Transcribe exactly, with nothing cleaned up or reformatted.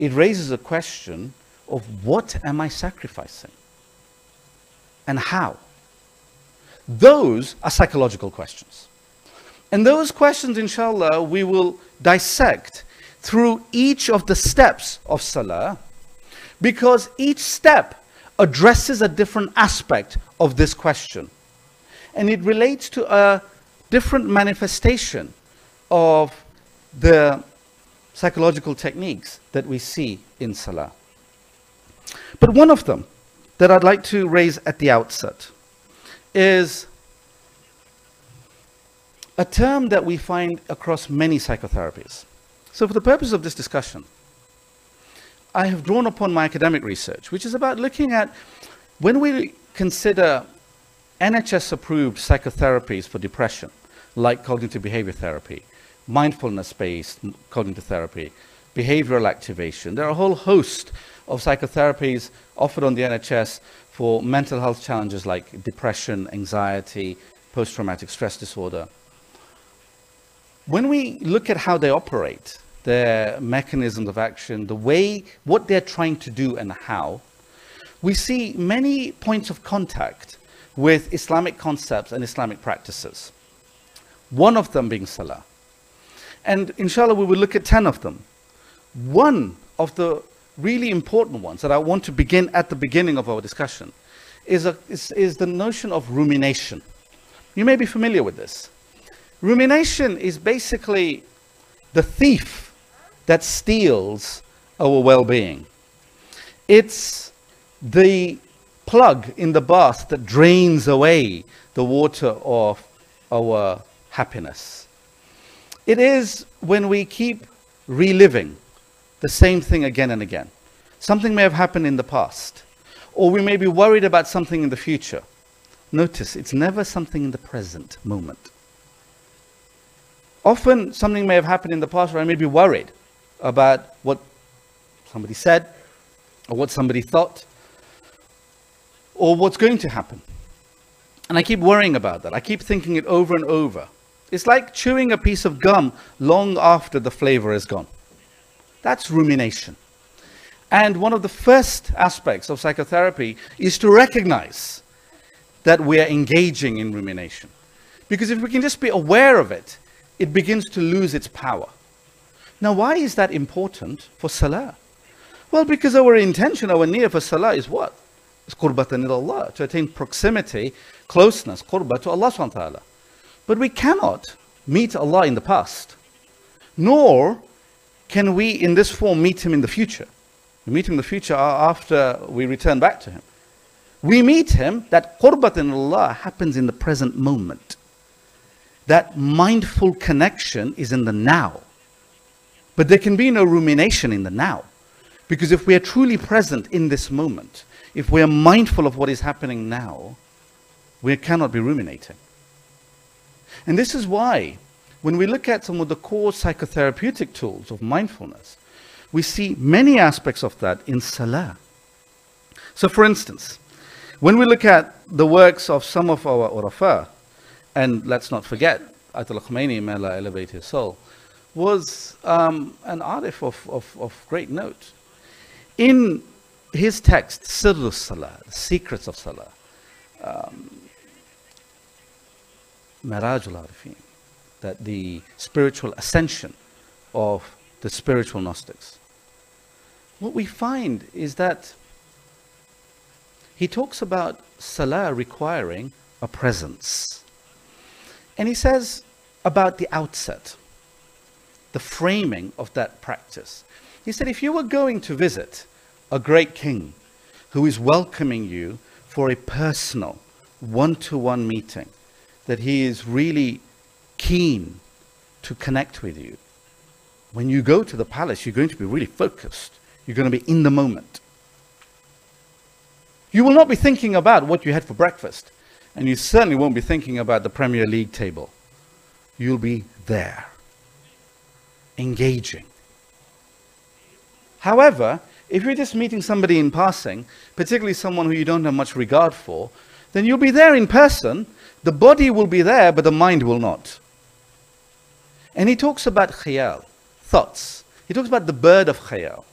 it raises a question of what am I sacrificing? And how? Those are psychological questions. And those questions, inshallah, we will dissect through each of the steps of salah, because each step addresses a different aspect of this question. And it relates to a different manifestation of the psychological techniques that we see in salah. But one of them that I'd like to raise at the outset is a term that we find across many psychotherapies. So for the purpose of this discussion, I have drawn upon my academic research, which is about looking at when we consider N H S-approved psychotherapies for depression, like cognitive behavior therapy, mindfulness-based cognitive therapy, behavioral activation. There are a whole host of psychotherapies offered on the N H S for mental health challenges like depression, anxiety, post-traumatic stress disorder. When we look at how they operate, their mechanisms of action, the way, what they're trying to do and how, we see many points of contact with Islamic concepts and Islamic practices. One of them being salah. And inshallah, we will look at ten of them. One of the really important ones that I want to begin at the beginning of our discussion is, a, is, is the notion of rumination. You may be familiar with this. Rumination is basically the thief that steals our well-being. It's the plug in the bath that drains away the water of our happiness. It is when we keep reliving the same thing again and again. Something may have happened in the past, or we may be worried about something in the future. Notice, it's never something in the present moment. Often something may have happened in the past where I may be worried about what somebody said, or what somebody thought, or what's going to happen. And I keep worrying about that. I keep thinking it over and over. It's like chewing a piece of gum long after the flavor is gone. That's rumination. And one of the first aspects of psychotherapy is to recognize that we are engaging in rumination. Because if we can just be aware of it, it begins to lose its power. Now, why is that important for salah? Well, because our intention, our niyyah for salah is what? It's qurbatan ila Allah, to attain proximity, closeness, qurba to Allah subhanahu wa ta'ala. But we cannot meet Allah in the past, nor can we in this form meet Him in the future. We meet Him in the future after we return back to Him. We meet Him, that qurbatan ila Allah happens in the present moment. That mindful connection is in the now. But there can be no rumination in the now. Because if we are truly present in this moment, if we are mindful of what is happening now, we cannot be ruminating. And this is why, when we look at some of the core psychotherapeutic tools of mindfulness, we see many aspects of that in salah. So for instance, when we look at the works of some of our urafa, and let's not forget, Ayatollah Khomeini, may Allah elevate his soul, was um, an arif of, of, of great note. In his text, Sirrus Salah, the secrets of Salah, um, Mirajul Arifin, that the spiritual ascension of the spiritual Gnostics. What we find is that he talks about Salah requiring a presence. And he says about the outset, the framing of that practice. He said, if you were going to visit a great king who is welcoming you for a personal, one-to-one meeting, that he is really keen to connect with you, when you go to the palace, you're going to be really focused. You're going to be in the moment. You will not be thinking about what you had for breakfast. And you certainly won't be thinking about the Premier League table. You'll be there, engaging. However, if you're just meeting somebody in passing, particularly someone who you don't have much regard for, then you'll be there in person, the body will be there, but the mind will not. And he talks about khayal, thoughts. He talks about the bird of khayal.